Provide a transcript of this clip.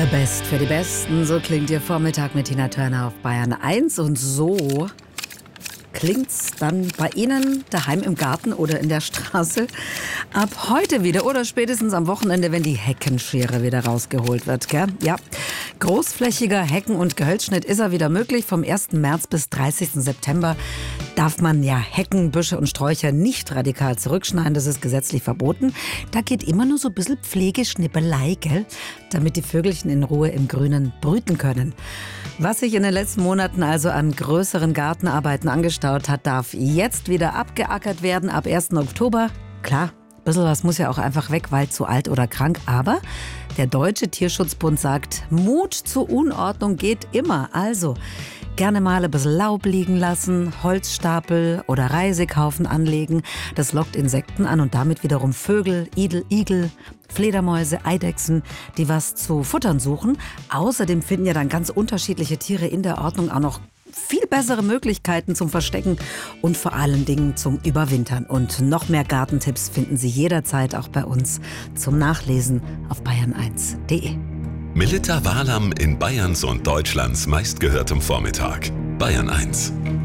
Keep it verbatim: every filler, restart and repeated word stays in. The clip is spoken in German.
The Best für die Besten, so klingt Ihr Vormittag mit Tina Turner auf Bayern eins. Und so klingt's dann bei Ihnen daheim im Garten oder in der Straße ab heute wieder oder spätestens am Wochenende, wenn die Heckenschere wieder rausgeholt wird, gell? Ja, großflächiger Hecken- und Gehölzschnitt ist er wieder möglich. Vom ersten März bis dreißigsten September darf man ja Hecken, Büsche und Sträucher nicht radikal zurückschneiden. Das ist gesetzlich verboten. Da geht immer nur so ein bisschen Pflegeschnippelei, gell? Damit die Vögelchen in Ruhe im Grünen brüten können. Was sich in den letzten Monaten also an größeren Gartenarbeiten angestaut hat, darf jetzt wieder abgeackert werden ab ersten Oktober. Klar, ein bisschen was muss ja auch einfach weg, weil zu alt oder krank. Aber der Deutsche Tierschutzbund sagt, Mut zur Unordnung geht immer. Also gerne mal ein bisschen Laub liegen lassen, Holzstapel oder Reisighaufen anlegen. Das lockt Insekten an und damit wiederum Vögel, Idel, Igel, Fledermäuse, Eidechsen, die was zu futtern suchen. Außerdem finden ja dann ganz unterschiedliche Tiere in der Ordnung auch noch viel bessere Möglichkeiten zum Verstecken und vor allen Dingen zum Überwintern. Und noch mehr Gartentipps finden Sie jederzeit auch bei uns zum Nachlesen auf bayern eins punkt de. Melitta Walam in Bayerns und Deutschlands meistgehörtem Vormittag. Bayern eins.